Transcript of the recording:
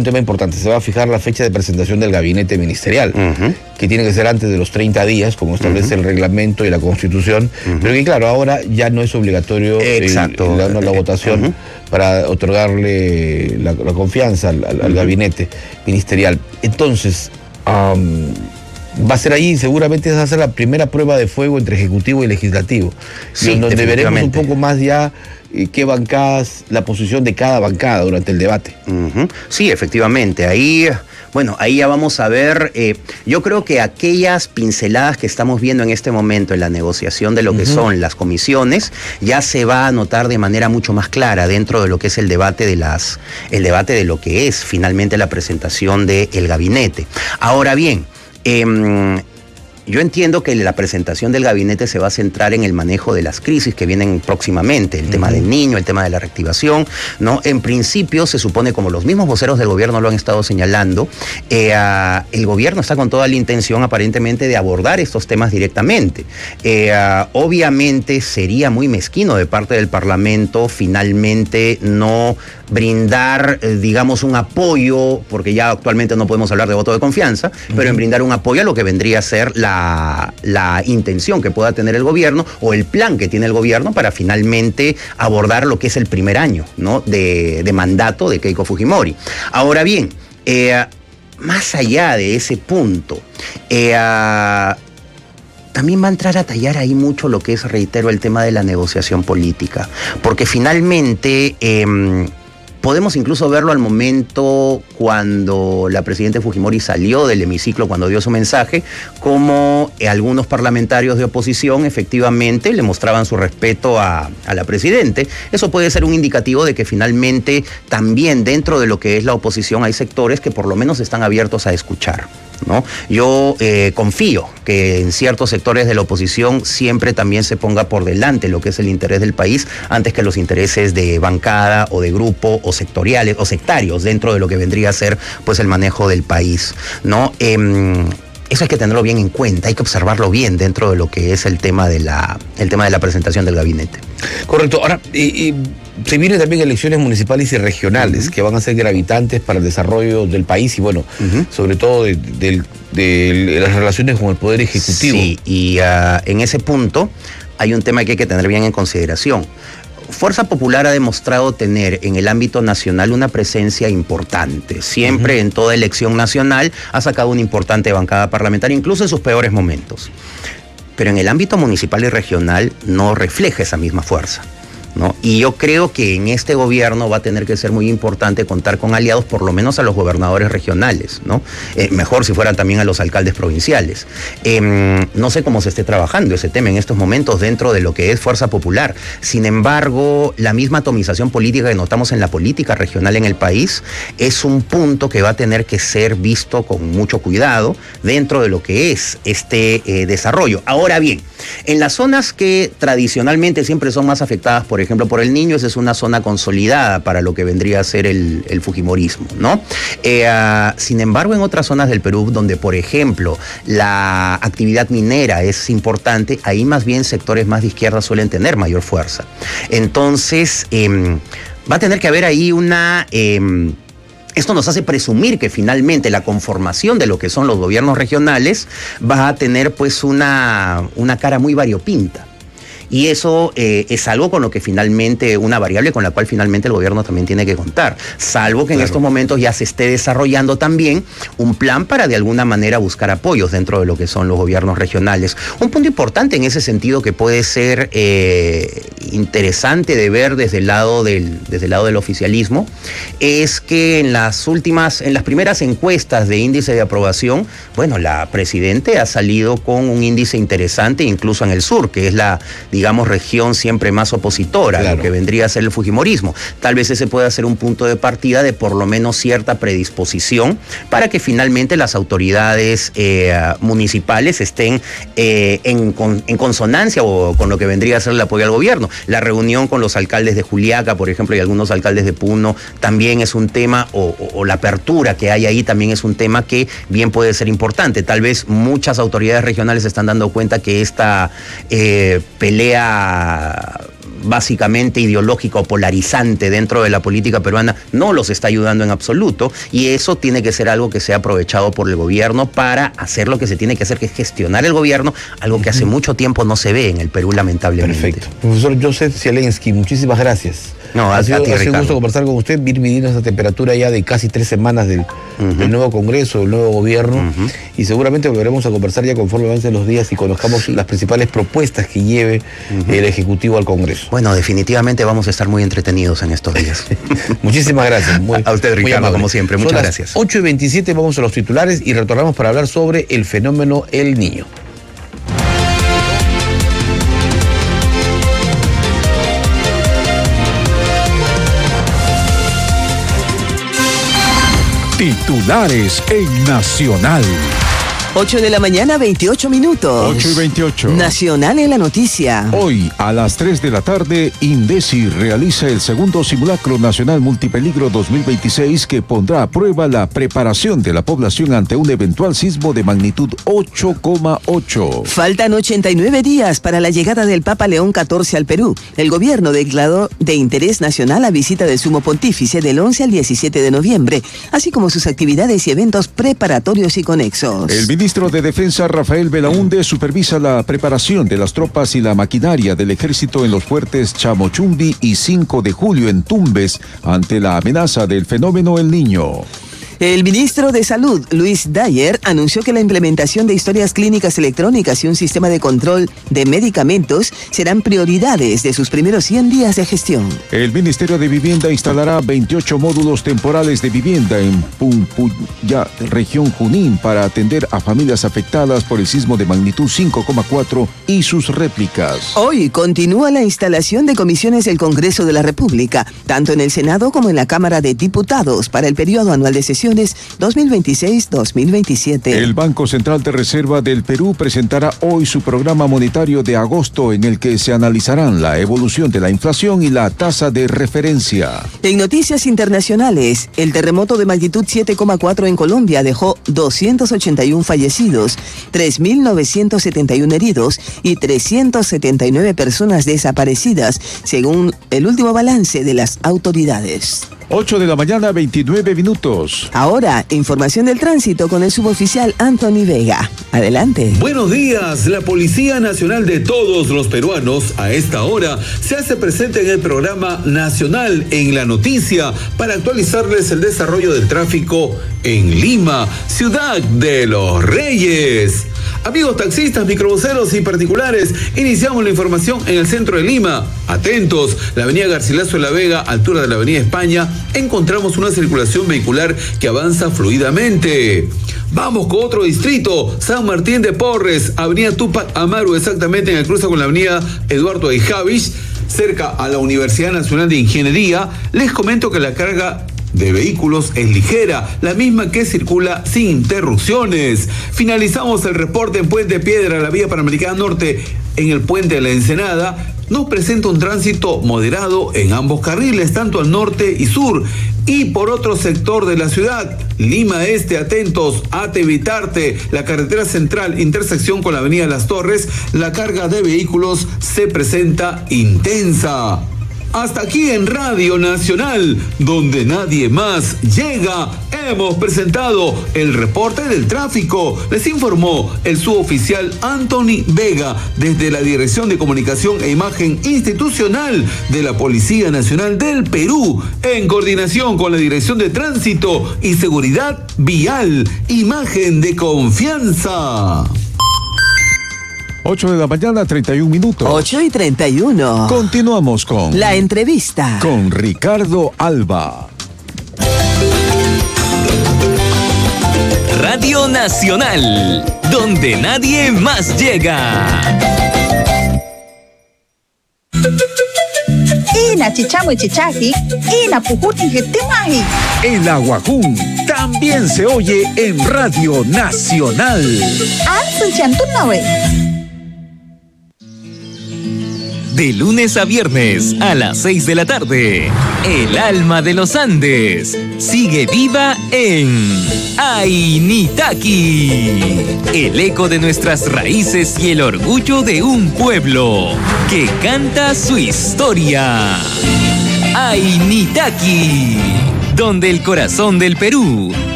tema importante. Se va a fijar la fecha de presentación del gabinete ministerial, que tiene que ser antes de los 30 días, como establece el reglamento y la Constitución, pero que claro, ahora ya no es obligatorio la votación para otorgarle la confianza al gabinete ministerial. Entonces, va a ser ahí, seguramente esa va a ser la primera prueba de fuego entre Ejecutivo y Legislativo, donde veremos un poco más ya qué bancadas, la posición de cada bancada durante el debate. Sí, efectivamente, ahí ya vamos a ver, yo creo que aquellas pinceladas que estamos viendo en este momento en la negociación de lo que son las comisiones, ya se va a notar de manera mucho más clara dentro de lo que es el debate de lo que es finalmente la presentación del gabinete. Ahora bien, yo entiendo que la presentación del gabinete se va a centrar en el manejo de las crisis que vienen próximamente, el tema del niño, el tema de la reactivación, ¿no? En principio se supone, como los mismos voceros del gobierno lo han estado señalando, el gobierno está con toda la intención aparentemente de abordar estos temas directamente. Obviamente sería muy mezquino de parte del Parlamento finalmente no brindar, digamos, un apoyo, porque ya actualmente no podemos hablar de voto de confianza, pero en brindar un apoyo a lo que vendría a ser la intención que pueda tener el gobierno o el plan que tiene el gobierno para finalmente abordar lo que es el primer año, ¿no?, de mandato de Keiko Fujimori. Ahora bien, más allá de ese punto, también va a entrar a tallar ahí mucho lo que es, reitero, el tema de la negociación política, porque finalmente podemos incluso verlo al momento cuando la presidenta Fujimori salió del hemiciclo, cuando dio su mensaje, como algunos parlamentarios de oposición efectivamente le mostraban su respeto a la presidenta. Eso puede ser un indicativo de que finalmente también dentro de lo que es la oposición hay sectores que por lo menos están abiertos a escuchar, ¿no? Yo confío que en ciertos sectores de la oposición siempre también se ponga por delante lo que es el interés del país antes que los intereses de bancada o de grupo o sectoriales o sectarios dentro de lo que vendría a ser pues el manejo del país, ¿no? Eso hay que tenerlo bien en cuenta, hay que observarlo bien dentro de lo que es el tema de la presentación del gabinete. Correcto. Ahora, se vienen también elecciones municipales y regionales que van a ser gravitantes para el desarrollo del país y bueno, sobre todo de las relaciones con el Poder Ejecutivo. Sí, y en ese punto hay un tema que hay que tener bien en consideración. Fuerza Popular ha demostrado tener en el ámbito nacional una presencia importante. Siempre en toda elección nacional ha sacado una importante bancada parlamentaria, incluso en sus peores momentos. Pero en el ámbito municipal y regional no refleja esa misma fuerza, ¿no? Y yo creo que en este gobierno va a tener que ser muy importante contar con aliados, por lo menos a los gobernadores regionales, ¿no? Mejor si fueran también a los alcaldes provinciales. No sé cómo se esté trabajando ese tema en estos momentos dentro de lo que es Fuerza Popular. Sin embargo, la misma atomización política que notamos en la política regional en el país es un punto que va a tener que ser visto con mucho cuidado dentro de lo que es este desarrollo. Ahora bien, en las zonas que tradicionalmente siempre son más afectadas, por ejemplo, por el niño, esa es una zona consolidada para lo que vendría a ser el fujimorismo, ¿no? Sin embargo, en otras zonas del Perú, donde, por ejemplo, la actividad minera es importante, ahí más bien sectores más de izquierda suelen tener mayor fuerza. Entonces, va a tener que haber ahí esto nos hace presumir que finalmente la conformación de lo que son los gobiernos regionales va a tener pues una cara muy variopinta. Y eso es algo con lo que finalmente, una variable con la cual finalmente el gobierno también tiene que contar, salvo que en estos momentos ya se esté desarrollando también un plan para de alguna manera buscar apoyos dentro de lo que son los gobiernos regionales. Un punto importante en ese sentido que puede ser interesante de ver desde el lado del oficialismo es que en las primeras encuestas de índice de aprobación, bueno, la presidenta ha salido con un índice interesante incluso en el sur, que es la, digamos, región siempre más opositora a lo que vendría a ser el fujimorismo. Tal vez ese pueda ser un punto de partida de por lo menos cierta predisposición para que finalmente las autoridades municipales estén en consonancia o con lo que vendría a ser el apoyo al gobierno. La reunión con los alcaldes de Juliaca, por ejemplo, y algunos alcaldes de Puno también es un tema, o la apertura que hay ahí también es un tema que bien puede ser importante. Tal vez muchas autoridades regionales se están dando cuenta que esta pelea básicamente ideológica o polarizante dentro de la política peruana no los está ayudando en absoluto, y eso tiene que ser algo que sea aprovechado por el gobierno para hacer lo que se tiene que hacer, que es gestionar el gobierno, algo que hace mucho tiempo no se ve en el Perú, lamentablemente. Perfecto. Profesor Joseph Zielensky, muchísimas gracias. No, ha sido un gusto conversar con usted, ir midiendo esa temperatura ya de casi 3 semanas del nuevo Congreso, del nuevo gobierno, y seguramente volveremos a conversar ya conforme avancen los días y conozcamos las principales propuestas que lleve el Ejecutivo al Congreso. Bueno, definitivamente vamos a estar muy entretenidos en estos días. Muchísimas gracias. A usted, Ricardo, como siempre. Muchas gracias. 8:27, vamos a los titulares y retornamos para hablar sobre el fenómeno El Niño. Titulares en Nacional. 8 de la mañana, 28 minutos. 8:28. Nacional en la noticia. Hoy, a las 3 de la tarde, INDECI realiza el segundo simulacro nacional multipeligro 2026 que pondrá a prueba la preparación de la población ante un eventual sismo de magnitud 8,8. Faltan 89 días para la llegada del Papa León XIV al Perú. El gobierno declaró de interés nacional la visita del Sumo Pontífice del 11 al 17 de noviembre, así como sus actividades y eventos preparatorios y conexos. El ministro de Defensa, Rafael Belaúnde, supervisa la preparación de las tropas y la maquinaria del ejército en los fuertes Chamochumbi y 5 de Julio en Tumbes ante la amenaza del fenómeno El Niño. El ministro de Salud, Luis Dyer, anunció que la implementación de historias clínicas electrónicas y un sistema de control de medicamentos serán prioridades de sus primeros 100 días de gestión. El Ministerio de Vivienda instalará 28 módulos temporales de vivienda en Pumpuya, región Junín, para atender a familias afectadas por el sismo de magnitud 5,4 y sus réplicas. Hoy continúa la instalación de comisiones del Congreso de la República, tanto en el Senado como en la Cámara de Diputados, para el periodo anual de sesiones 2026-2027. El Banco Central de Reserva del Perú presentará hoy su programa monetario de agosto, en el que se analizarán la evolución de la inflación y la tasa de referencia. En noticias internacionales, el terremoto de magnitud 7,4 en Colombia dejó 281 fallecidos, 3.971 heridos y 379 personas desaparecidas, según el último balance de las autoridades. 8 de la mañana, 29 minutos. Ahora, información del tránsito con el suboficial Anthony Vega. Adelante. Buenos días. La Policía Nacional de todos los peruanos a esta hora se hace presente en el programa Nacional en la Noticia para actualizarles el desarrollo del tráfico en Lima, ciudad de los Reyes. Amigos taxistas, microbuseros y particulares, iniciamos la información en el centro de Lima. Atentos, la avenida Garcilaso de la Vega, altura de la avenida España, encontramos una circulación vehicular que avanza fluidamente. Vamos con otro distrito, San Martín de Porres, avenida Túpac Amaru, exactamente en el cruce con la avenida Eduardo de Javich, cerca a la Universidad Nacional de Ingeniería. Les comento que la carga de vehículos es ligera, la misma que circula sin interrupciones. Finalizamos el reporte en Puente Piedra, la vía Panamericana Norte, en el puente de la Ensenada. Nos presenta un tránsito moderado en ambos carriles, tanto al norte y sur. Y por otro sector de la ciudad, Lima Este, atentos, Ate Vitarte, la carretera central, intersección con la avenida Las Torres, la carga de vehículos se presenta intensa. Hasta aquí en Radio Nacional, donde nadie más llega, hemos presentado el reporte del tráfico. Les informó el suboficial Anthony Vega desde la Dirección de Comunicación e Imagen Institucional de la Policía Nacional del Perú, en coordinación con la Dirección de Tránsito y Seguridad Vial. Imagen de confianza. 8 de la mañana, 31 minutos. 8:31. Continuamos con la entrevista con Ricardo Alba. Radio Nacional, donde nadie más llega. Ina chichamo y chichaji, ina pujuti jetimaji. El Aguajún también se oye en Radio Nacional. Ansun chantunawe. De lunes a viernes a las 6 de la tarde. El alma de los Andes sigue viva en Ainitaki. El eco de nuestras raíces y el orgullo de un pueblo que canta su historia. Ainitaki, donde el corazón del Perú